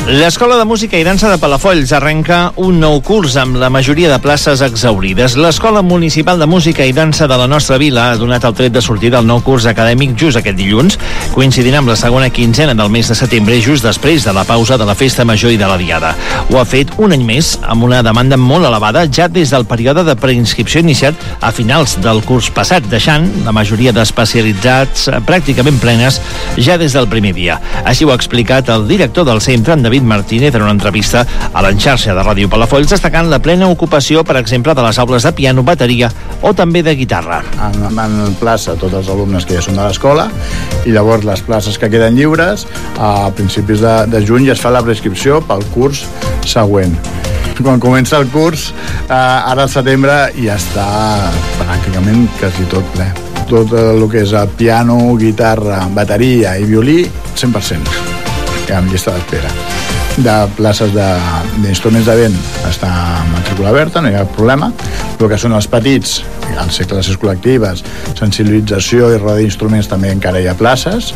L'Escola de Música i Dansa de Palafolls arrenca un nou curs amb la majoria de places exhaurides. L'Escola Municipal de Música i Dansa de la nostra vila ha donat el tret de sortida al nou curs acadèmic just aquest dilluns, coincidint amb la segona quinzena del mes de setembre, just després de la pausa de la Festa Major i de la Diada. Ho ha fet un any més amb una demanda molt elevada ja des del període de preinscripció iniciat a finals del curs passat, deixant la majoria d'especialitats pràcticament plenes ja des del primer dia. Així ho ha explicat el director del centre, en David Martínez, en una entrevista a l'enxarxa de Ràdio Palafolls, destacant la plena ocupació, per exemple, de les aules de piano, bateria o també de guitarra. En plaça tots els alumnes que ja són de l'escola, i llavors les places que queden lliures a principis de juny ja es fa la prescripció pel curs següent. Quan comença el curs, ara al setembre ja està pràcticament quasi tot ple. Tot el que és piano, guitarra, bateria i violí, 100%, que amb llista d'espera. De places d'instruments de vent està en matrícula oberta, no hi ha problema. El que són els petits, els classes col·lectives, sensibilització i roda d'instruments, també encara hi ha places.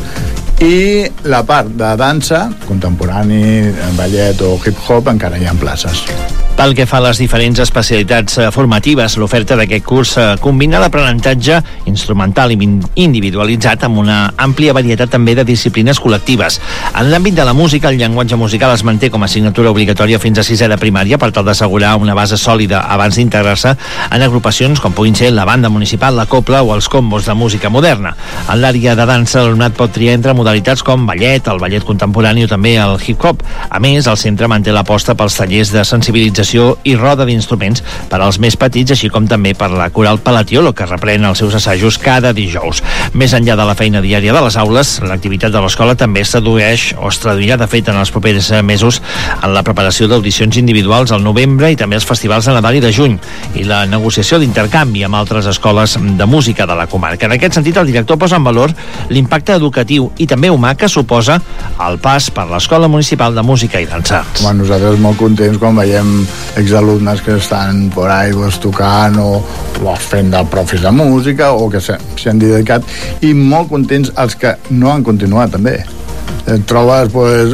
I la part de dansa, contemporani, ballet o hip-hop, encara hi ha places. Pel que fa a les diferents especialitats formatives, l'oferta d'aquest curs combina l'aprenentatge instrumental i individualitzat amb una àmplia varietat també de disciplines col·lectives. En l'àmbit de la música, el llenguatge musical es manté com a assignatura obligatòria fins a 6è de primària per tal d'assegurar una base sòlida abans d'integrar-se en agrupacions com puguin ser la banda municipal, la copla o els combos de música moderna. En l'àrea de dansa, l'alumnat pot triar entre modalitats com ballet, el ballet contemporani o també el hip-hop. A més, el centre manté l'aposta pels tallers de sensibilització i roda d'instruments per als més petits, així com també per la coral Palatiolo, que reprèn els seus assajos cada dijous. Més enllà de la feina diària de les aules, l'activitat de l'escola també es traduirà de fet en els propers mesos en la preparació d'audicions individuals al novembre i també els festivals de Nadal i de juny i la negociació d'intercanvi amb altres escoles de música de la comarca. En aquest sentit, el director posa en valor l'impacte educatiu i també humà que suposa el pas per l'Escola Municipal de Música i Dansa. Nosaltres molt contents quan veiem exalumnes que estan por ahí tocant o fent de profes de música o que s'hi han dedicat, i molt contents els que no han continuat també. Trobes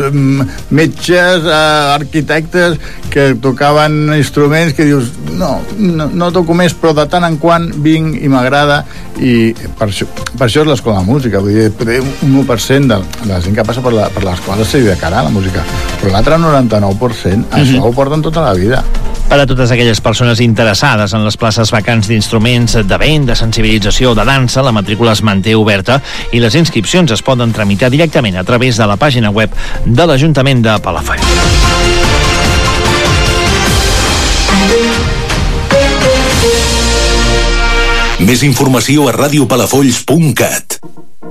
metges, arquitectes que tocaven instruments que dius no toco més, però de tant en quant vinc i m'agrada, i per això és l'escola de música. Vull dir, un 1% de la gent que passa per l'escola s'hi dedicarà a la música, però l'altre 99% això ho porten tota la vida. Per a totes aquelles persones interessades en les places vacants d'instruments de vent, de sensibilització o de dansa, la matrícula es manté oberta i les inscripcions es poden tramitar directament a través de la pàgina web de l'Ajuntament de Palafolls. Més informació a radiopalafolls.cat.